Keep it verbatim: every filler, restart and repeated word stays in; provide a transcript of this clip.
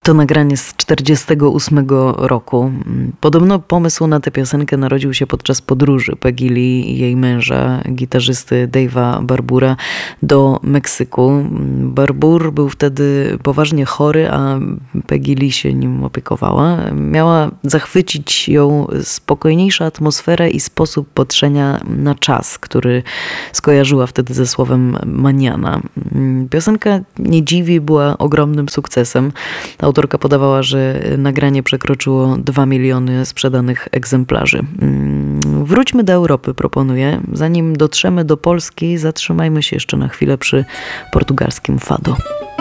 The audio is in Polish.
To nagranie z czterdziestego ósmego roku. Podobno pomysł na tę piosenkę narodził się podczas podróży Peggy Lee i jej męża, gitarzysty Dave'a Barbura, do Meksyku. Barbour był wtedy poważnie chory, a Peggy Lee się nim opiekowała. Miała zachwycić ją spokojniejsza atmosfera i sposób patrzenia na czas, który skojarzyła wtedy ze słowem maniana. Piosenka nie dziwi, była ogromnym sukcesem. Autorka podawała, że nagranie przekroczyło dwa miliony sprzedanych egzemplarzy. Wróćmy do Europy, proponuję. Zanim dotrzemy do Polski, zatrzymajmy się jeszcze na chwilę przy portugalskim fado.